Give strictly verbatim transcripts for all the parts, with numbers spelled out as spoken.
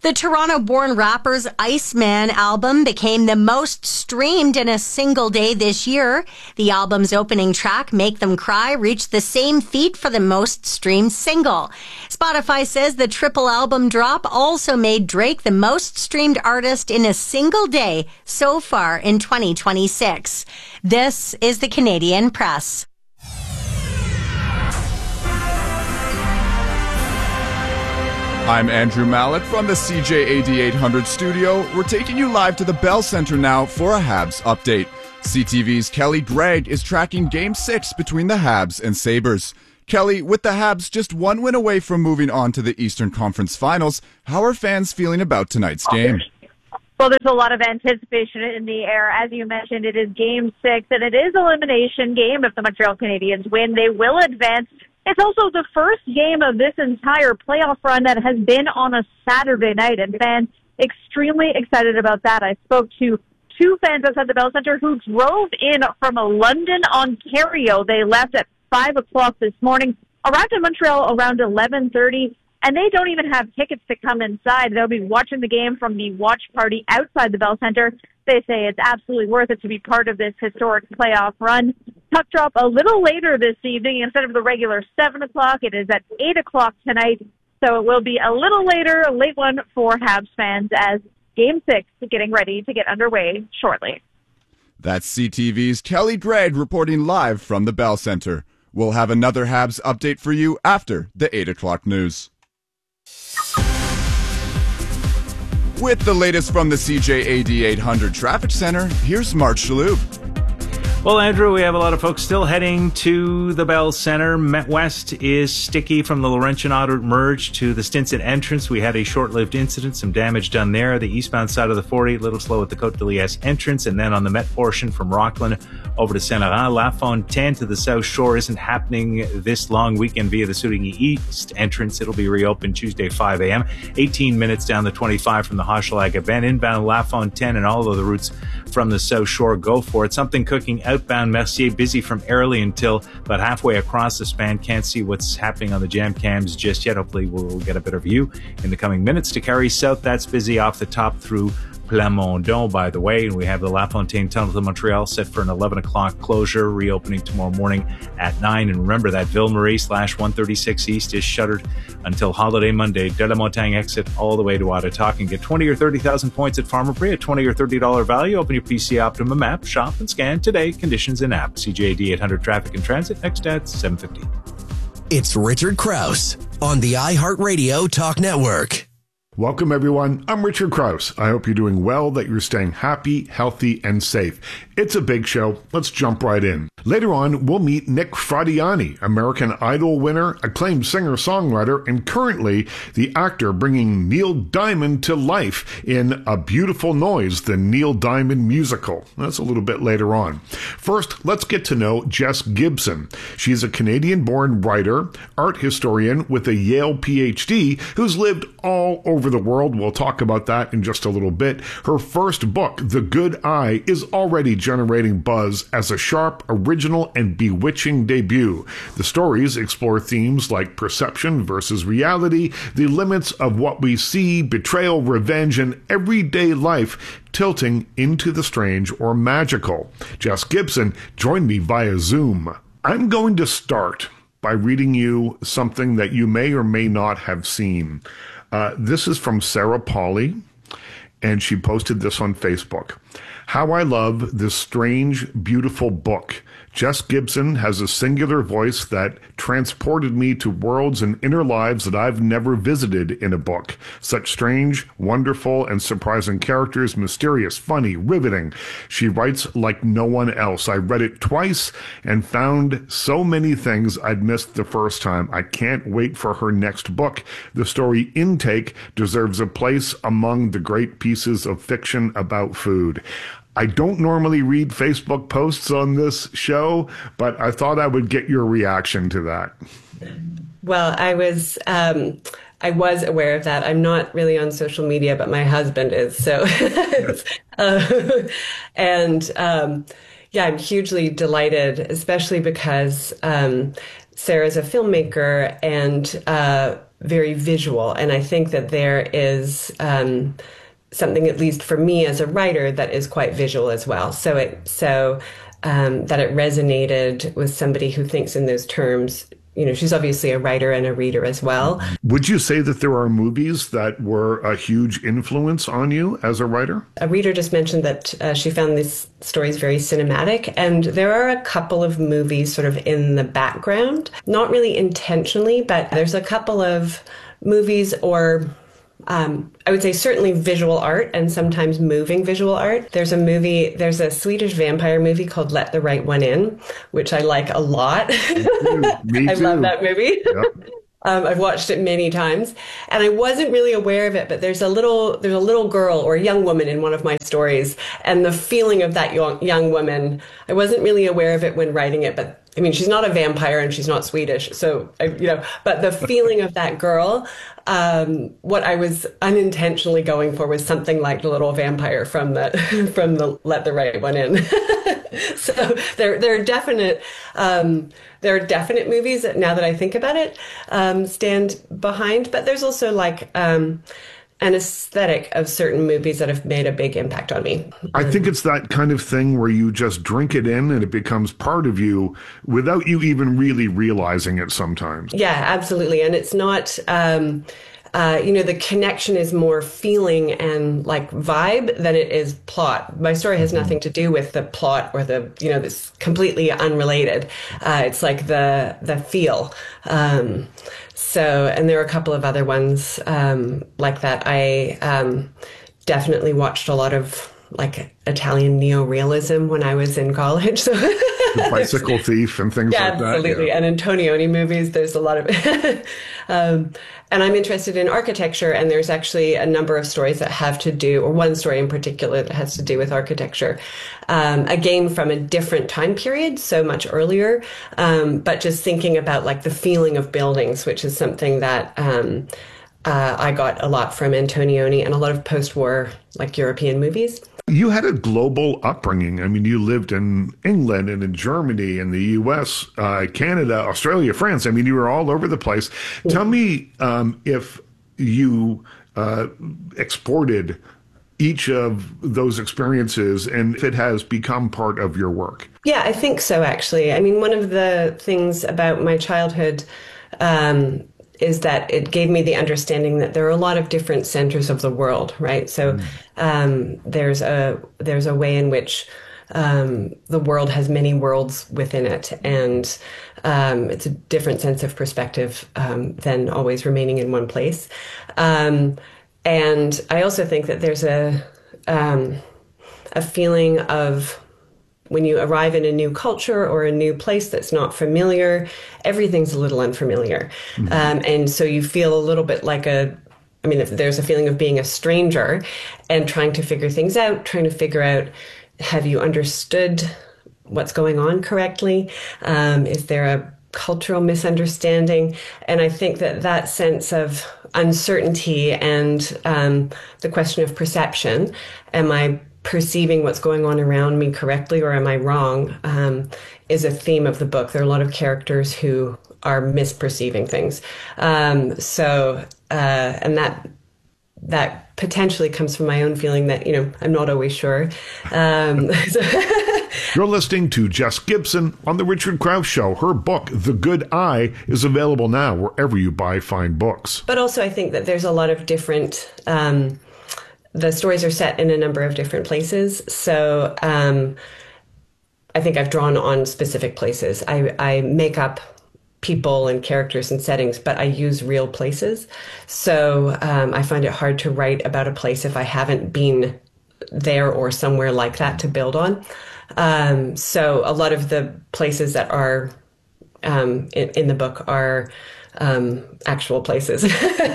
The Toronto-born rapper's Iceman album became the most streamed in a single day this year. The album's opening track, Make Them Cry, reached the same feat for the most streamed single. Spotify says the triple album drop also made Drake the most streamed artist in a single day so far in twenty twenty-six. This is the Canadian Press. I'm Andrew Mallett from the C J A D eight hundred studio. We're taking you live to the Bell Centre now for a Habs update. C T V's Kelly Gregg is tracking Game six between the Habs and Sabres. Kelly, with the Habs just one win away from moving on to the Eastern Conference Finals, how are fans feeling about tonight's game? Well, there's a lot of anticipation in the air. As you mentioned, it is Game six, and it is elimination game. If the Montreal Canadiens win, they will advance. It's also the first game of this entire playoff run that has been on a Saturday night, and fans extremely excited about that. I spoke to two fans outside the Bell Centre who drove in from London, Ontario. They left at five o'clock this morning, arrived in Montreal around eleven thirty, and they don't even have tickets to come inside. They'll be watching the game from the watch party outside the Bell Centre. They say it's absolutely worth it to be part of this historic playoff run. Puck drop a little later this evening. Instead of the regular seven o'clock, it is at eight o'clock tonight. So it will be a little later, a late one for Habs fans as Game six is getting ready to get underway shortly. That's C T V's Kelly Gregg reporting live from the Bell Centre. We'll have another Habs update for you after the eight o'clock news. With the latest from the C J A D eight hundred Traffic Center, here's Mark Shalhoub. Well, Andrew, we have a lot of folks still heading to the Bell Centre. Met West is sticky from the Laurentian Outer merge to the Stinson entrance. We had a short-lived incident, some damage done there. The eastbound side of the forty, a little slow at the Côte de Liesse entrance, and then on the Met portion from Rockland over to Saint-Laurent. La Fontaine to the South Shore isn't happening this long weekend via the Soudigny East entrance. It'll be reopened Tuesday, five a.m. eighteen minutes down the twenty-five from the Hochelaga Bend. Inbound La Fontaine and all of the routes from the South Shore go for it. Something cooking outbound Mercier, busy from early until about halfway across the span. Can't see what's happening on the jam cams just yet. Hopefully we'll get a better view in the coming minutes. To Carry South, that's busy off the top through Plamondon, by the way, and we have the La Fontaine Tunnel to Montreal set for an eleven o'clock closure, reopening tomorrow morning at nine. And remember that Ville-Marie slash one thirty-six East is shuttered until holiday Monday. De la Montagne exit all the way to Ottawa. And get twenty or thirty thousand points at Farmer Prix, a twenty or thirty dollars value. Open your P C Optimum app, shop and scan today. Conditions in app. C J A D eight hundred Traffic and Transit, next at seven fifty. It's Richard Krause on the iHeartRadio Talk Network. Welcome, everyone. I'm Richard Krause. I hope you're doing well, that you're staying happy, healthy, and safe. It's a big show. Let's jump right in. Later on, we'll meet Nick Fradiani, American Idol winner, acclaimed singer-songwriter, and currently the actor bringing Neil Diamond to life in A Beautiful Noise, the Neil Diamond musical. That's a little bit later on. First, let's get to know Jess Gibson. She's a Canadian-born writer, art historian with a Yale P H D who's lived all over the world. We'll talk about that in just a little bit. Her first book, The Good Eye, is already generating buzz as a sharp, original, and bewitching debut. The stories explore themes like perception versus reality, the limits of what we see, betrayal, revenge, and everyday life tilting into the strange or magical. Jess Gibson joined me via Zoom. I'm going to start by reading you something that you may or may not have seen. Uh, this is from Sarah Pauly, and she posted this on Facebook. How I love this strange, beautiful book. Jess Gibson has a singular voice that transported me to worlds and inner lives that I've never visited in a book. Such strange, wonderful, and surprising characters, mysterious, funny, riveting. She writes like no one else. I read it twice and found so many things I'd missed the first time. I can't wait for her next book. The story Intake deserves a place among the great pieces of fiction about food. I don't normally read Facebook posts on this show, but I thought I would get your reaction to that. Well, I was um, I was aware of that. I'm not really on social media, but my husband is. So, uh, and um, yeah, I'm hugely delighted, especially because um, Sarah's a filmmaker and uh, very visual. And I think that there is um, something, at least for me as a writer, that is quite visual as well. So it so um, that it resonated with somebody who thinks in those terms. You know, she's obviously a writer and a reader as well. Would you say that there are movies that were a huge influence on you as a writer? A reader just mentioned that uh, she found these stories very cinematic, and there are a couple of movies sort of in the background, not really intentionally, but there's a couple of movies or Um, I would say certainly visual art and sometimes moving visual art. There's a movie, there's a Swedish vampire movie called Let the Right One In, which I like a lot. Me too. Me I too. love that movie. Yep. Um, I've watched it many times, and I wasn't really aware of it, but there's a little there's a little girl or a young woman in one of my stories, and the feeling of that young, young woman, I wasn't really aware of it when writing it, but I mean, she's not a vampire and she's not Swedish, so, I, you know, but the feeling of that girl, um, what I was unintentionally going for was something like the little vampire from the, from the Let the Right One In. So there, there are definite, um, there are definite movies that, now that I think about it, um, stand behind, but there's also like, um, an aesthetic of certain movies that have made a big impact on me. I think it's that kind of thing where you just drink it in and it becomes part of you without you even really realizing it sometimes. Yeah, absolutely. And it's not, um, uh, you know, the connection is more feeling and like vibe than it is plot. My story has nothing to do with the plot or the, you know, this completely unrelated. Uh, it's like the, the feel. Um, So, and there are a couple of other ones um, like that. I um, definitely watched a lot of like Italian neorealism when I was in college. So The Bicycle Thief and things yeah, like that. Absolutely. Yeah. And Antonioni movies, there's a lot of, um, and I'm interested in architecture, and there's actually a number of stories that have to do, or one story in particular that has to do with architecture. Um, again, from a different time period, so much earlier, um, but just thinking about like the feeling of buildings, which is something that, um, uh, I got a lot from Antonioni and a lot of post-war like European movies. You had a global upbringing. I mean, you lived in England and in Germany and the U S, uh, Canada, Australia, France. I mean, you were all over the place. Mm-hmm. Tell me um, if you uh, exported each of those experiences and if it has become part of your work. Yeah, I think so, actually. I mean, one of the things about my childhood um, is that it gave me the understanding that there are a lot of different centers of the world, right? So um, there's a there's a way in which um, the world has many worlds within it, and um, it's a different sense of perspective um, than always remaining in one place. Um, and I also think that there's a um, a feeling of when you arrive in a new culture or a new place that's not familiar, everything's a little unfamiliar. Mm-hmm. Um, and so you feel a little bit like a, I mean, if there's a feeling of being a stranger and trying to figure things out, trying to figure out, have you understood what's going on correctly? Um, is there a cultural misunderstanding? And I think that that sense of uncertainty and um, the question of perception, am I perceiving what's going on around me correctly or am I wrong, um, is a theme of the book. There are a lot of characters who are misperceiving things. Um, so, uh, and that that potentially comes from my own feeling that, you know, I'm not always sure. Um, so You're listening to Jess Gibson on The Richard Crouse Show. Her book, The Good Eye, is available now wherever you buy fine books. But also I think that there's a lot of different... Um, The stories are set in a number of different places. So um, I think I've drawn on specific places. I, I make up people and characters and settings, but I use real places. So um, I find it hard to write about a place if I haven't been there or somewhere like that to build on. Um, so a lot of the places that are um, in, in the book are Um, actual places.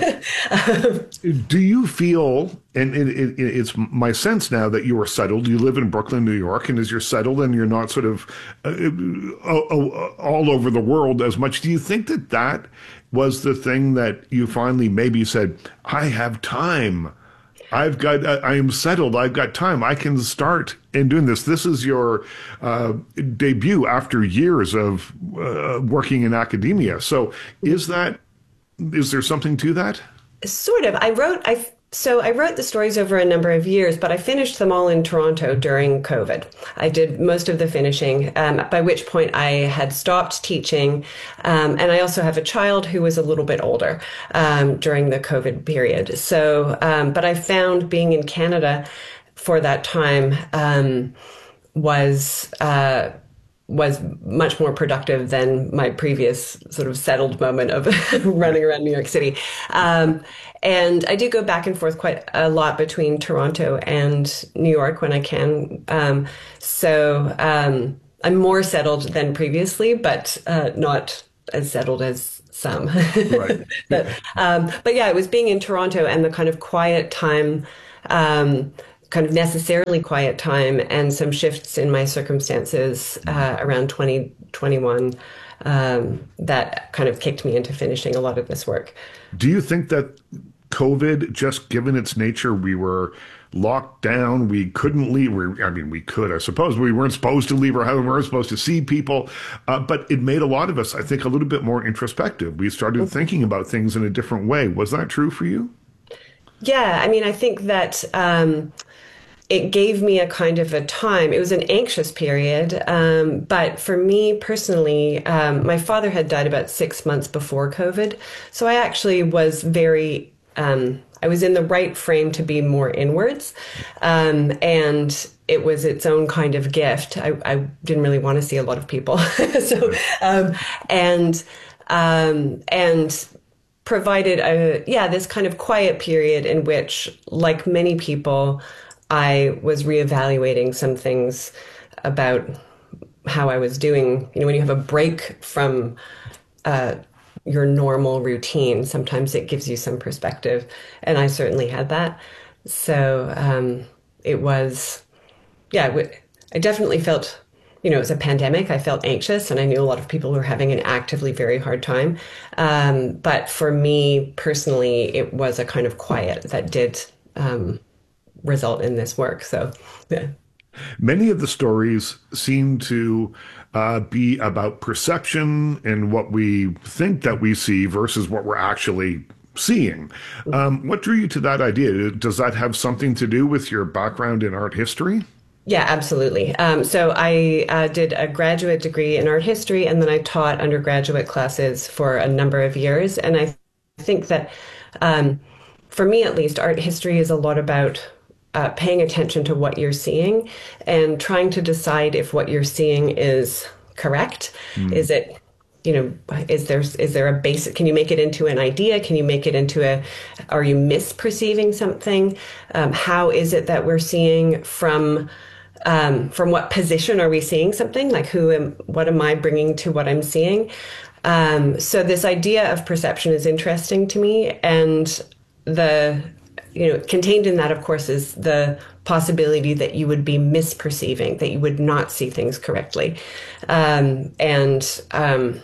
um, Do you feel, and it, it, it's my sense now that you are settled, you live in Brooklyn, New York, and as you're settled and you're not sort of uh, all over the world as much, do you think that that was the thing that you finally maybe said, I have time, I've got, I am settled, I've got time, I can start in doing this. This is your uh, debut after years of uh, working in academia. So is that Is there something to that? Sort of. I wrote, I so I wrote the stories over a number of years, but I finished them all in Toronto during COVID. I did most of the finishing, um, by which point I had stopped teaching. Um, and I also have a child who was a little bit older um, during the COVID period. So, um, but I found being in Canada for that time um, was uh, was much more productive than my previous sort of settled moment of running around New York City. Um, and I do go back and forth quite a lot between Toronto and New York when I can. Um, so um, I'm more settled than previously, but uh, not as settled as some. Right. but, um, but yeah, it was being in Toronto and the kind of quiet time, um, kind of necessarily quiet time, and some shifts in my circumstances uh, around twenty twenty-one um, that kind of kicked me into finishing a lot of this work. Do you think that COVID, just given its nature, we were locked down, we couldn't leave, we, I mean, we could, I suppose, we weren't supposed to leave our house, we weren't supposed to see people, uh, but it made a lot of us, I think, a little bit more introspective. We started mm-hmm. thinking about things in a different way. Was that true for you? Yeah, I mean, I think that um, it gave me a kind of a time. It was an anxious period, um, but for me personally, um, my father had died about six months before COVID, so I actually was very, um, I was in the right frame to be more inwards, um, and it was its own kind of gift. I, I didn't really want to see a lot of people, so um, and um, and. provided a, yeah, this kind of quiet period in which, like many people, I was reevaluating some things about how I was doing. You know, when you have a break from uh, your normal routine, sometimes it gives you some perspective. And I certainly had that. So um, it was, yeah, I definitely felt, you know, it was a pandemic. I felt anxious, and I knew a lot of people who were having an actively very hard time. Um, but for me personally, it was a kind of quiet that did um, result in this work. So, yeah. Many of the stories seem to uh, be about perception and what we think that we see versus what we're actually seeing. Um, what drew you to that idea? Does that have something to do with your background in art history? Yeah, absolutely. Um, so I uh, did a graduate degree in art history, and then I taught undergraduate classes for a number of years. And I think that, um, for me at least, art history is a lot about uh, paying attention to what you're seeing and trying to decide if what you're seeing is correct. Mm. Is it, you know, is there is there a basic, can you make it into an idea? Can you make it into a, are you misperceiving something? Um, how is it that we're seeing from... Um, from what position are we seeing something? Like, who am, what am I bringing to what I'm seeing? Um, so this idea of perception is interesting to me, and the, you know, contained in that, of course, is the possibility that you would be misperceiving, that you would not see things correctly, um, and um,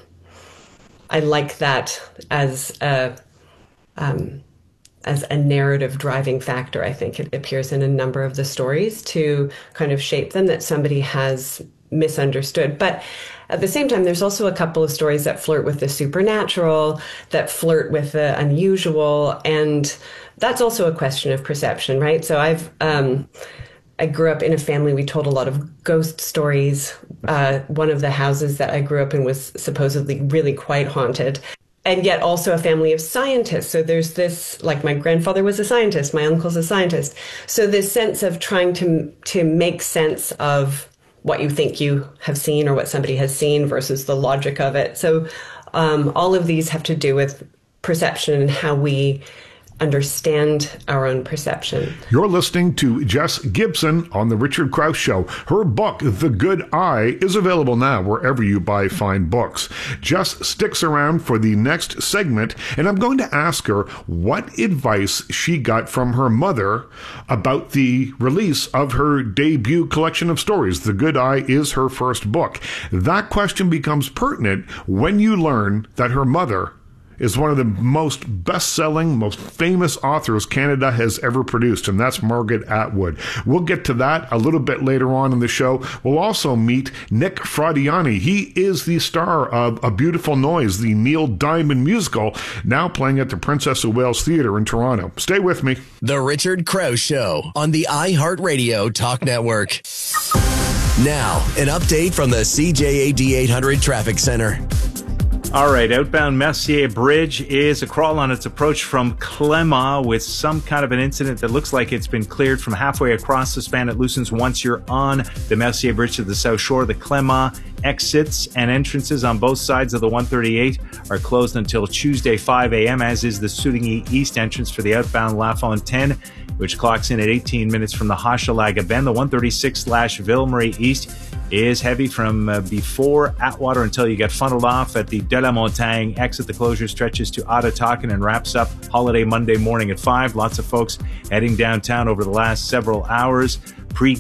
I like that as a um, as a narrative driving factor. I think it appears in a number of the stories to kind of shape them, that somebody has misunderstood. But at the same time, there's also a couple of stories that flirt with the supernatural, that flirt with the unusual. And that's also a question of perception, right? So I've, um, I grew up in a family, we told a lot of ghost stories. Uh, one of the houses that I grew up in was supposedly really quite haunted. And yet also a family of scientists. So there's this, like, my grandfather was a scientist, my uncle's a scientist. So this sense of trying to to make sense of what you think you have seen or what somebody has seen versus the logic of it. So um, all of these have to do with perception and how we understand our own perception. You're listening to Jess Gibson on The Richard Crouse Show. Her book, The Good Eye, is available now wherever you buy fine books. Jess sticks around for the next segment, and I'm going to ask her what advice she got from her mother about the release of her debut collection of stories. The Good Eye is her first book. That question becomes pertinent when you learn that her mother is one of the most best-selling, most famous authors Canada has ever produced, and that's Margaret Atwood. We'll get to that a little bit later on in the show. We'll also meet Nick Fradiani. He is the star of A Beautiful Noise, the Neil Diamond musical, now playing at the Princess of Wales Theatre in Toronto. Stay with me. The Richard Krause Show on the iHeartRadio Talk Network. Now, an update from the C J A D eight hundred Traffic Center. All right, outbound Mercier Bridge is a crawl on its approach from Clement with some kind of an incident that looks like it's been cleared from halfway across the span. It loosens once you're on the Mercier Bridge to the south shore. The Clement exits and entrances on both sides of the one thirty-eight are closed until Tuesday, five a.m., as is the Soudigny East entrance for the outbound La Fontaine, which clocks in at eighteen minutes from the Hochelaga Bend. The one thirty-six slash Ville-Marie East is heavy from uh, before Atwater until you get funneled off at the De La Montagne exit. The closure stretches to Ottatakin and wraps up Holiday Monday morning at five. Lots of folks heading downtown over the last several hours. Pre